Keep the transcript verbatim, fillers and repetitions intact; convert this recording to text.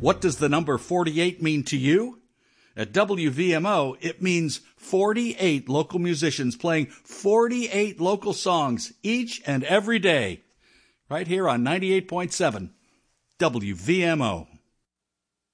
What does the number forty-eight mean to you? At W V M O, it means forty-eight local musicians playing forty-eight local songs each and every day, right here on ninety-eight point seven W V M O.